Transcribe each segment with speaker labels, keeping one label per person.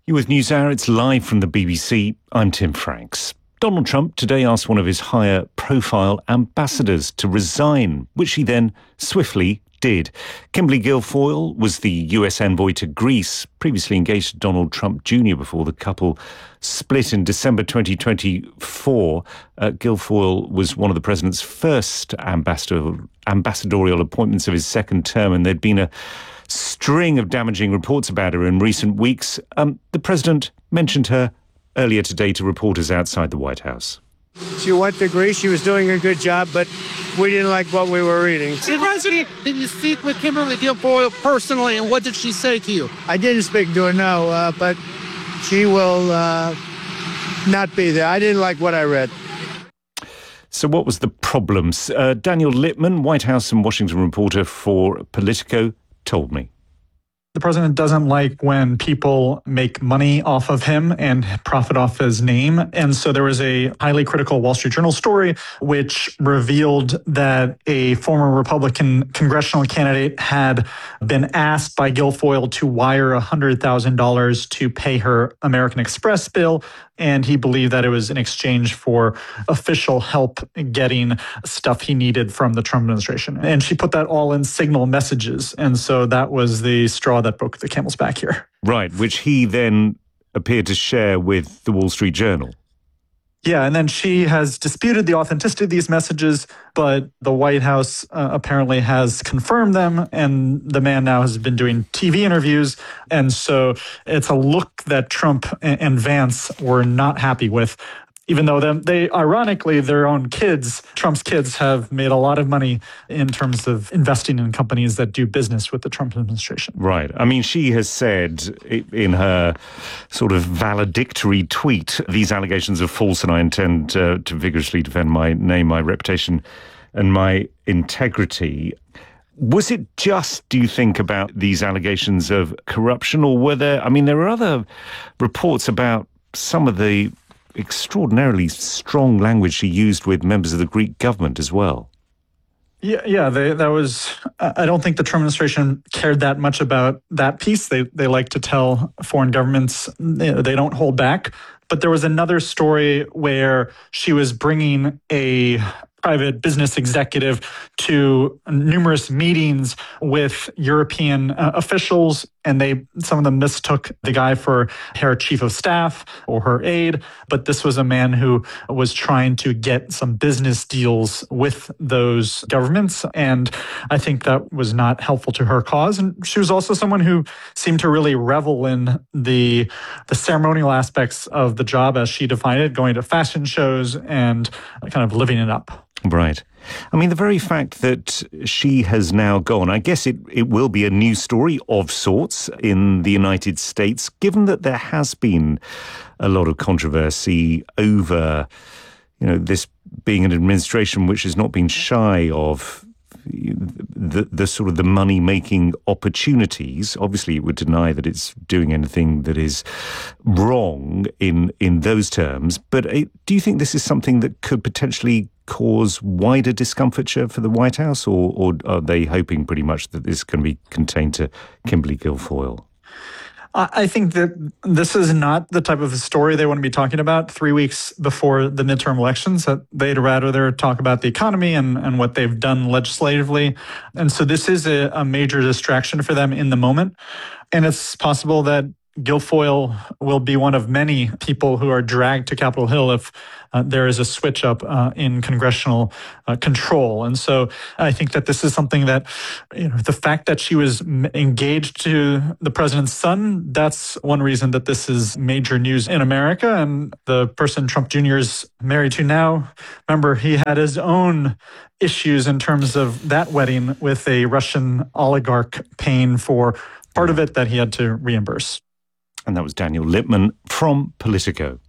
Speaker 1: You're with NewsHour. It's live from the BBC. I'm Tim Franks. Donald Trump today asked one of his higher-profile ambassadors to resign, which he then swiftly did. Kimberly Guilfoyle was the US envoy to Greece, previously engaged to Donald Trump Jr. before the couple split in December 2024. Guilfoyle was one of the president's first ambassadorial appointments of his second term, and there'd been a string of damaging reports about her in recent weeks. The president mentioned her earlier today to reporters outside the White House.
Speaker 2: She went to Greece. She was doing a good job, but we didn't like what we were reading.
Speaker 3: Did you speak with Kimberly Guilfoyle personally, and what did she say to you?
Speaker 2: I didn't speak to her, no, but she will not be there. I didn't like what I read.
Speaker 1: So what was the problems? Daniel Littman, White House and Washington reporter for Politico, told me.
Speaker 4: The president doesn't like when people make money off of him and profit off his name. And so there was a highly critical Wall Street Journal story which revealed that a former Republican congressional candidate had been asked by Guilfoyle to wire $100,000 to pay her American Express bill. And he believed that it was in exchange for official help getting stuff he needed from the Trump administration. And she put that all in signal messages. And so that was the straw that broke the camel's back here.
Speaker 1: Right, which he then appeared to share with the Wall Street Journal.
Speaker 4: Yeah, and then she has disputed the authenticity of these messages, but the White House apparently has confirmed them, and the man now has been doing TV interviews. And so it's a look that Trump and Vance were not happy with, even though they ironically, their own kids, Trump's kids, have made a lot of money in terms of investing in companies that do business with the Trump administration.
Speaker 1: Right. I mean, she has said in her sort of valedictory tweet, these allegations are false and I intend to vigorously defend my name, my reputation and my integrity. Was it just, do you think, about these allegations of corruption, or were there, I mean, there are other reports about some of the extraordinarily strong language she used with members of the Greek government as well.
Speaker 4: Yeah, that was, I don't think the Trump administration cared that much about that piece. They like to tell foreign governments they don't hold back. But there was another story where she was bringing a private business executive to numerous meetings with European officials, and some of them mistook the guy for her chief of staff or her aide. But this was a man who was trying to get some business deals with those governments, and I think that was not helpful to her cause. And she was also someone who seemed to really revel in the ceremonial aspects of the job as she defined it, going to fashion shows and kind of living it up.
Speaker 1: Right. I mean, the very fact that she has now gone, I guess it will be a new story of sorts in the United States, given that there has been a lot of controversy over, this being an administration which has not been shy of the sort of the money-making opportunities. Obviously, it would deny that it's doing anything that is wrong in those terms. But do you think this is something that could potentially cause wider discomfiture for the White House, or are they hoping pretty much that this can be contained to Kimberly Guilfoyle?
Speaker 4: I think that this is not the type of story they want to be talking about 3 weeks before the midterm elections, that they'd rather talk about the economy and what they've done legislatively. And so this is a major distraction for them in the moment. And it's possible that Guilfoyle will be one of many people who are dragged to Capitol Hill if there is a switch up in congressional control. And so I think that this is something that, the fact that she was engaged to the president's son, that's one reason that this is major news in America. And the person Trump Jr. is married to now, remember, he had his own issues in terms of that wedding with a Russian oligarch paying for part of it that he had to reimburse.
Speaker 1: And that was Daniel Littman from Politico.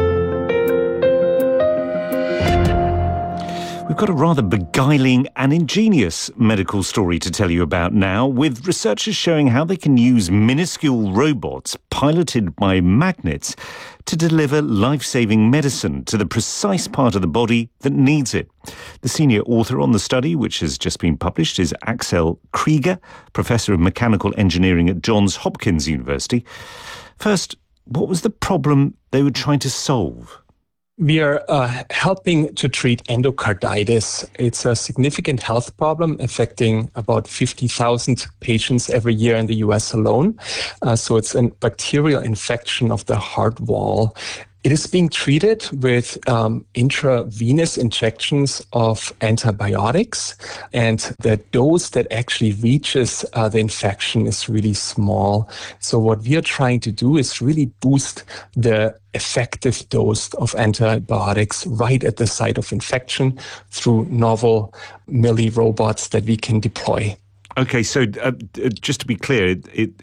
Speaker 1: We've got a rather beguiling and ingenious medical story to tell you about now, with researchers showing how they can use minuscule robots piloted by magnets to deliver life-saving medicine to the precise part of the body that needs it. The senior author on the study, which has just been published, is Axel Krieger, Professor of Mechanical Engineering at Johns Hopkins University. First, What was the problem they were trying to solve?
Speaker 5: We are helping to treat endocarditis. It's a significant health problem affecting about 50,000 patients every year in the US alone. So it's a bacterial infection of the heart wall. It is being treated with intravenous injections of antibiotics, and the dose that actually reaches the infection is really small. So what we are trying to do is really boost the effective dose of antibiotics right at the site of infection through novel milli-robots that we can deploy.
Speaker 1: Okay, so just to be clear,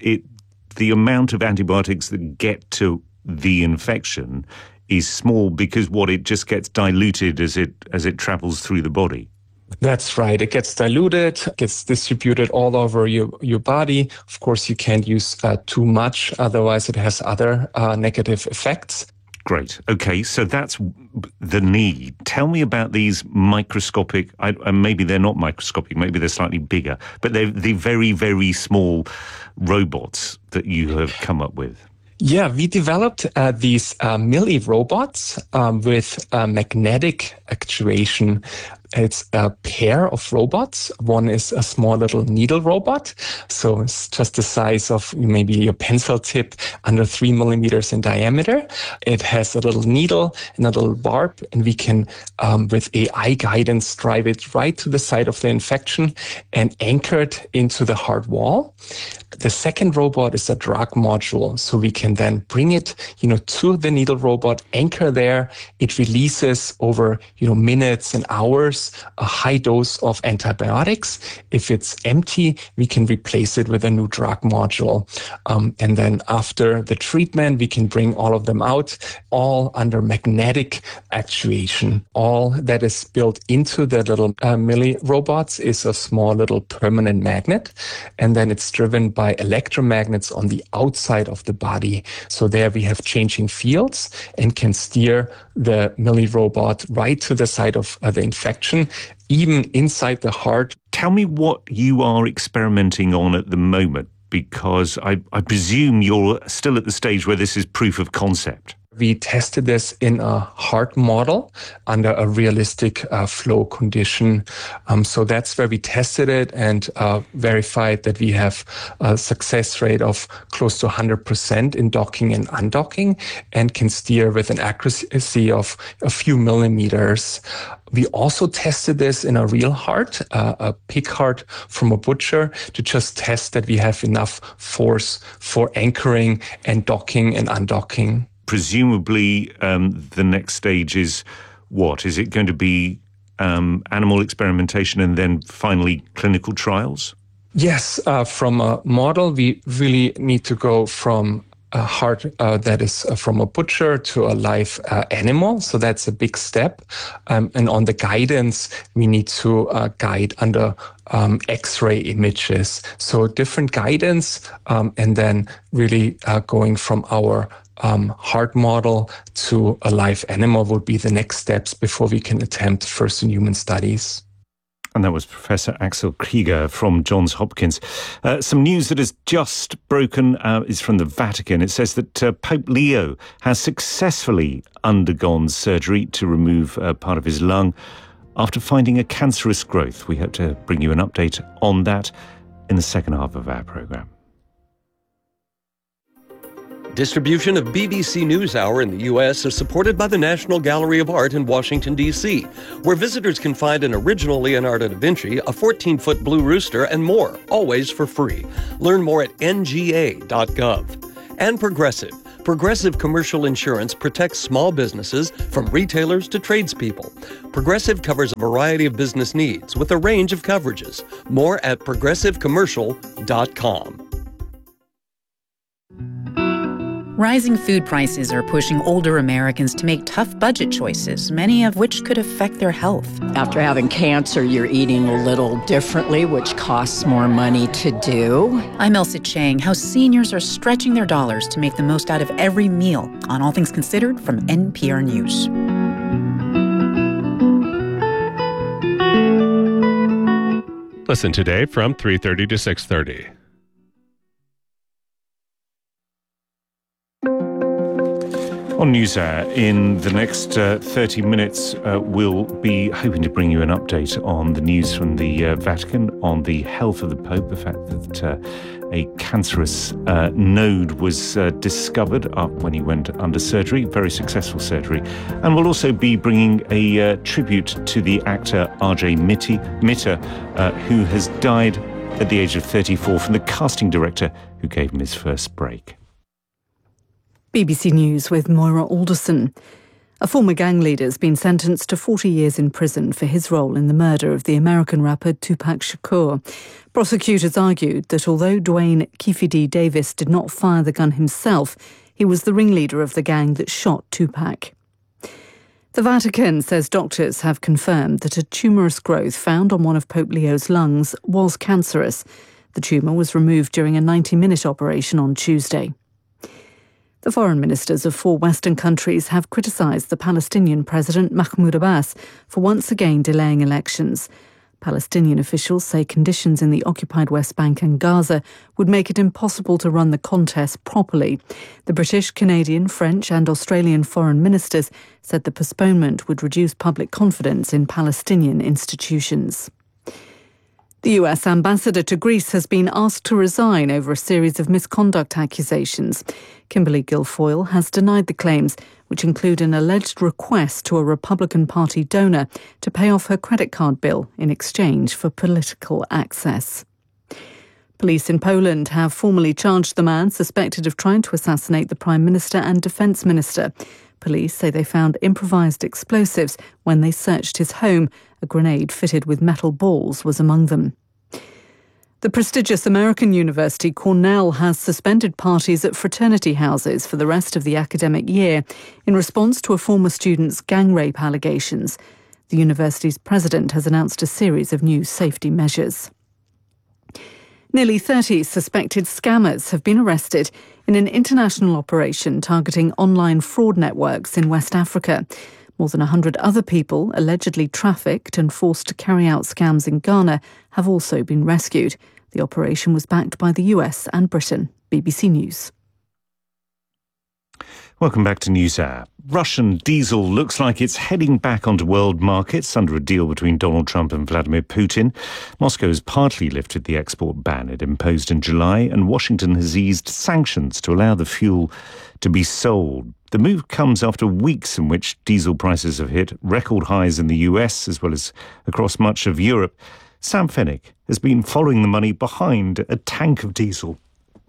Speaker 1: the amount of antibiotics that get to the infection is small because it just gets diluted as it travels through the body.
Speaker 5: That's right. It gets diluted, gets distributed all over your body. Of course, you can't use too much, otherwise it has other negative effects.
Speaker 1: Great. Okay, so that's the need. Tell me about these microscopic, maybe they're not microscopic, maybe they're slightly bigger, but they're the very, very small robots that you have come up with.
Speaker 5: Yeah, we developed these milli-robots with magnetic actuation. It's a pair of robots. One is a small little needle robot. So it's just the size of maybe your pencil tip, under 3 millimeters in diameter. It has a little needle and a little barb, and we can, with AI guidance, drive it right to the site of the infection and anchor it into the heart wall. The second robot is a drug module. So we can then bring it, to the needle robot, anchor there. It releases over, minutes and hours a high dose of antibiotics. If it's empty, we can replace it with a new drug module. And then after the treatment, we can bring all of them out, all under magnetic actuation. All that is built into the little milli robots is a small little permanent magnet. And then it's driven by electromagnets on the outside of the body. So there we have changing fields and can steer the milli robot right to the site of the infection, even inside the heart.
Speaker 1: Tell me what you are experimenting on at the moment, because I presume you're still at the stage where this is proof of concept.
Speaker 5: We tested this in a heart model under a realistic flow condition. So that's where we tested it and verified that we have a success rate of close to 100% in docking and undocking, and can steer with an accuracy of a few millimeters. We also tested this in a real heart, a pig heart from a butcher, to just test that we have enough force for anchoring and docking and undocking.
Speaker 1: Presumably, the next stage is what? Is it going to be animal experimentation and then finally clinical trials?
Speaker 5: Yes, from a model, we really need to go from a heart that is from a butcher to a live animal. So that's a big step. And on the guidance, we need to guide under X-ray images. So different guidance, and then really going from our heart model to a live animal would be the next steps before we can attempt first in human studies.
Speaker 1: And that was Professor Axel Krieger from Johns Hopkins. Some news that has just broken is from the Vatican. It says that Pope Leo has successfully undergone surgery to remove part of his lung after finding a cancerous growth. We hope to bring you an update on that in the second half of our programme.
Speaker 6: Distribution of BBC NewsHour in the U.S. is supported by the National Gallery of Art in Washington, D.C., where visitors can find an original Leonardo da Vinci, a 14-foot blue rooster, and more, always for free. Learn more at nga.gov. And Progressive. Progressive Commercial Insurance protects small businesses from retailers to tradespeople. Progressive covers a variety of business needs with a range of coverages. More at progressivecommercial.com.
Speaker 7: Rising food prices are pushing older Americans to make tough budget choices, many of which could affect their health.
Speaker 8: After having cancer, you're eating a little differently, which costs more money to do.
Speaker 7: I'm Elsa Chang. How seniors are stretching their dollars to make the most out of every meal on All Things Considered from NPR News.
Speaker 9: Listen today from 3:30 to 6:30.
Speaker 1: On NewsHour, in the next 30 minutes, we'll be hoping to bring you an update on the news from the Vatican on the health of the Pope, the fact that a cancerous node was discovered when he went under surgery, very successful surgery. And we'll also be bringing a tribute to the actor R.J. Mitter, who has died at the age of 34 from the casting director who gave him his first break.
Speaker 10: BBC News with Moira Alderson. A former gang leader has been sentenced to 40 years in prison for his role in the murder of the American rapper Tupac Shakur. Prosecutors argued that although Dwayne Keffe Davis did not fire the gun himself, he was the ringleader of the gang that shot Tupac. The Vatican says doctors have confirmed that a tumorous growth found on one of Pope Leo's lungs was cancerous. The tumour was removed during a 90-minute operation on Tuesday. The foreign ministers of 4 Western countries have criticised the Palestinian President Mahmoud Abbas for once again delaying elections. Palestinian officials say conditions in the occupied West Bank and Gaza would make it impossible to run the contest properly. The British, Canadian, French and Australian foreign ministers said the postponement would reduce public confidence in Palestinian institutions. The US ambassador to Greece has been asked to resign over a series of misconduct accusations. Kimberly Guilfoyle has denied the claims, which include an alleged request to a Republican Party donor to pay off her credit card bill in exchange for political access. Police in Poland have formally charged the man suspected of trying to assassinate the Prime Minister and Defence Minister. Police say they found improvised explosives when they searched his home. A grenade fitted with metal balls was among them. The prestigious American university Cornell has suspended parties at fraternity houses for the rest of the academic year in response to a former student's gang rape allegations. The university's president has announced a series of new safety measures. Nearly 30 suspected scammers have been arrested in an international operation targeting online fraud networks in West Africa. More than 100 other people, allegedly trafficked and forced to carry out scams in Ghana, have also been rescued. The operation was backed by the US and Britain. BBC News.
Speaker 1: Welcome back to NewsHour. Russian diesel looks like it's heading back onto world markets under a deal between Donald Trump and Vladimir Putin. Moscow has partly lifted the export ban it imposed in July, and Washington has eased sanctions to allow the fuel to be sold. The move comes after weeks in which diesel prices have hit record highs in the US as well as across much of Europe. Sam Fennick has been following the money behind a tank of diesel.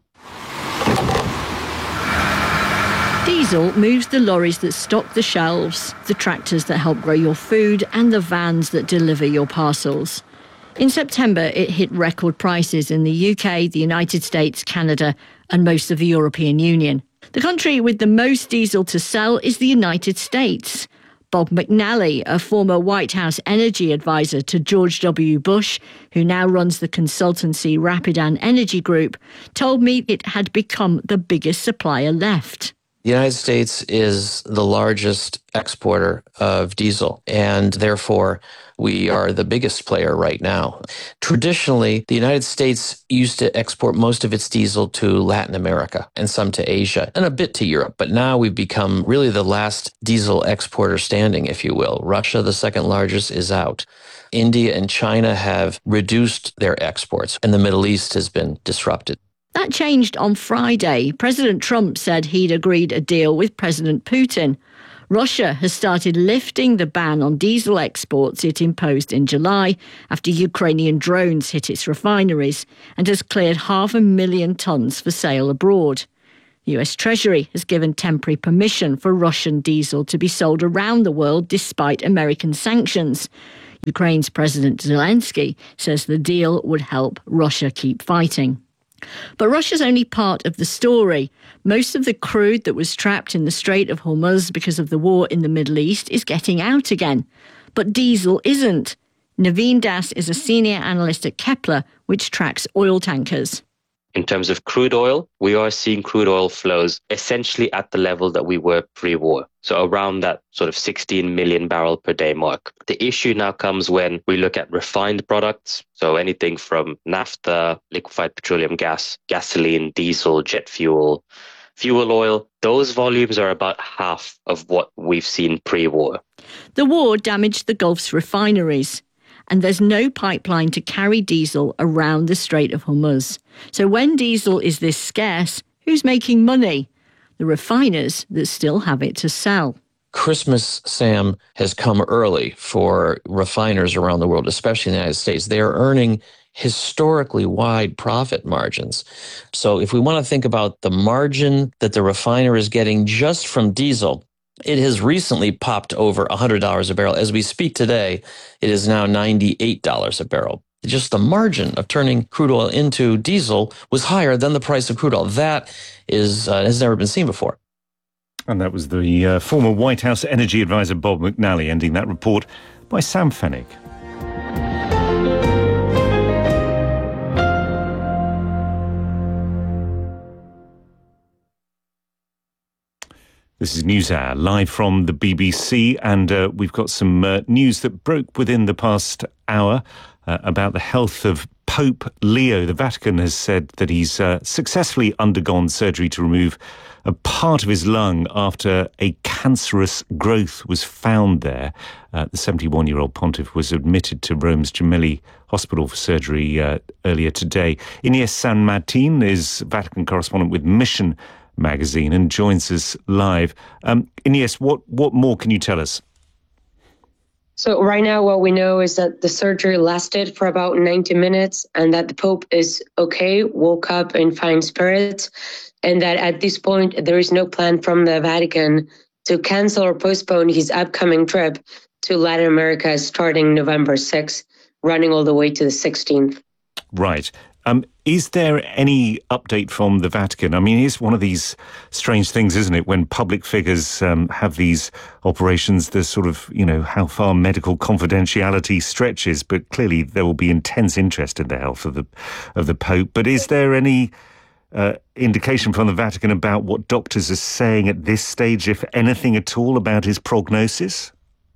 Speaker 11: Diesel moves the lorries that stock the shelves, the tractors that help grow your food, and the vans that deliver your parcels. In September, it hit record prices in the UK, the United States, Canada, and most of the European Union. The country with the most diesel to sell is the United States. Bob McNally, a former White House energy advisor to George W. Bush, who now runs the consultancy Rapidan Energy Group, told me it had become the biggest supplier left.
Speaker 12: The United States is the largest exporter of diesel, and therefore we are the biggest player right now. Traditionally, the United States used to export most of its diesel to Latin America and some to Asia and a bit to Europe. But now we've become really the last diesel exporter standing, if you will. Russia, the second largest, is out. India and China have reduced their exports, and the Middle East has been disrupted.
Speaker 11: That changed on Friday. President Trump said he'd agreed a deal with President Putin. Russia has started lifting the ban on diesel exports it imposed in July after Ukrainian drones hit its refineries and has cleared 500,000 tonnes for sale abroad. The US Treasury has given temporary permission for Russian diesel to be sold around the world despite American sanctions. Ukraine's President Zelensky says the deal would help Russia keep fighting. But Russia's only part of the story. Most of the crude that was trapped in the Strait of Hormuz because of the war in the Middle East is getting out again. But diesel isn't. Naveen Das is a senior analyst at Kepler, which tracks oil tankers.
Speaker 13: In terms of crude oil, we are seeing crude oil flows essentially at the level that we were pre-war. So around that sort of 16 million barrel per day mark. The issue now comes when we look at refined products. So anything from naphtha, liquefied petroleum gas, gasoline, diesel, jet fuel, fuel oil, those volumes are about half of what we've seen pre-war.
Speaker 11: The war damaged the Gulf's refineries, and there's no pipeline to carry diesel around the Strait of Hormuz. So when diesel is this scarce, who's making money? The refiners that still have it to sell.
Speaker 12: Christmas, Sam, has come early for refiners around the world, especially in the United States. They are earning historically wide profit margins. So if we want to think about the margin that the refiner is getting just from diesel, it has recently popped over $100 a barrel. As we speak today, it is now $98 a barrel. Just the margin of turning crude oil into diesel was higher than the price of crude oil. That has never been seen before.
Speaker 1: And that was the former White House energy advisor Bob McNally ending that report by Sam Fennick. This is NewsHour, live from the BBC, and we've got some news that broke within the past hour about the health of Pope Leo. The Vatican has said that he's successfully undergone surgery to remove a part of his lung after a cancerous growth was found there. The 71-year-old pontiff was admitted to Rome's Gemelli Hospital for surgery earlier today. Ines San Martin is Vatican correspondent with Mission magazine and joins us live. Ines, what more can you tell us?
Speaker 14: So right now what we know is that the surgery lasted for about 90 minutes and that the Pope is okay, woke up in fine spirits, and that at this point there is no plan from the Vatican to cancel or postpone his upcoming trip to Latin America starting November 6th, running all the way to the 16th.
Speaker 1: Right. Is there any update from the Vatican? I mean, it's one of these strange things, isn't it, when public figures have these operations, there's sort of, how far medical confidentiality stretches, but clearly there will be intense interest in the health of the Pope. But is there any indication from the Vatican about what doctors are saying at this stage, if anything at all, about his prognosis?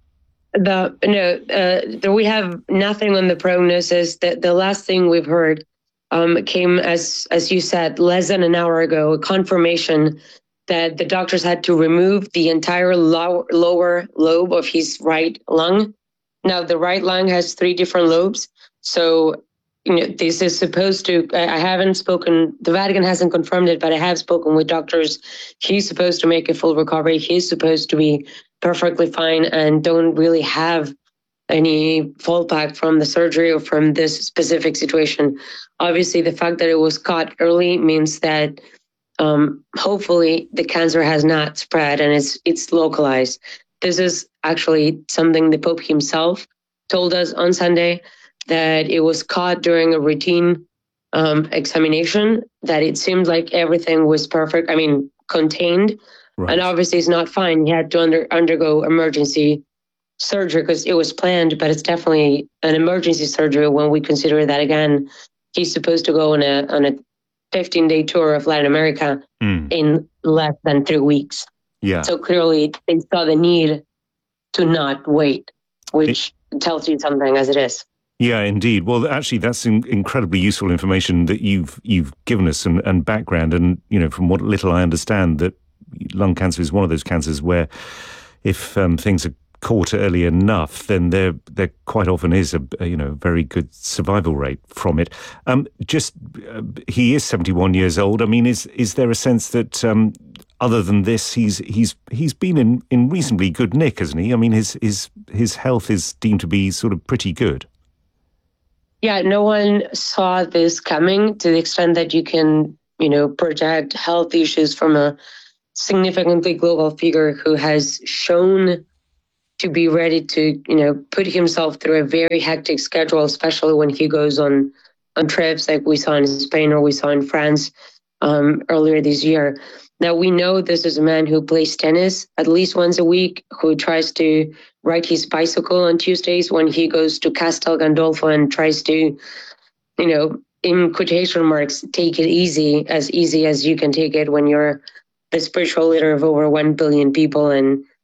Speaker 14: We have nothing on the prognosis. The last thing we've heard came, as you said, less than an hour ago, a confirmation that the doctors had to remove the entire lower lobe of his right lung. Now, the right lung has 3 different lobes. So, this is supposed to, I haven't spoken, the Vatican hasn't confirmed it, but I have spoken with doctors. He's supposed to make a full recovery. He's supposed to be perfectly fine and don't really have any fallback from the surgery or from this specific situation. Obviously, the fact that it was caught early means that hopefully the cancer has not spread and it's localized. This is actually something the Pope himself told us on Sunday, that it was caught during a routine examination, that it seemed like everything was perfect, contained. Right. And obviously it's not fine. He had to undergo emergency surgery because it was planned, but it's definitely an emergency surgery when we consider that, again, he's supposed to go on a 15-day tour of Latin America in less than 3 weeks.
Speaker 1: Yeah.
Speaker 14: So clearly they saw the need to not wait, which tells you something as it is.
Speaker 1: Yeah, indeed. Well, actually, that's incredibly useful information that you've given us and background. And, from what little I understand, that lung cancer is one of those cancers where if things are caught early enough, then there quite often is a very good survival rate from it. He is 71 years old. I mean, is there a sense that other than this, he's been in reasonably good nick, hasn't he? I mean, his health is deemed to be sort of pretty good.
Speaker 14: Yeah, no one saw this coming to the extent that you can, project health issues from a significantly global figure who has shown to be ready to, put himself through a very hectic schedule, especially when he goes on trips like we saw in Spain or we saw in France earlier this year. Now, we know this is a man who plays tennis at least once a week, who tries to ride his bicycle on Tuesdays when he goes to Castel Gandolfo and tries to, in quotation marks, take it easy as you can take it when you're the spiritual leader of over 1 billion people and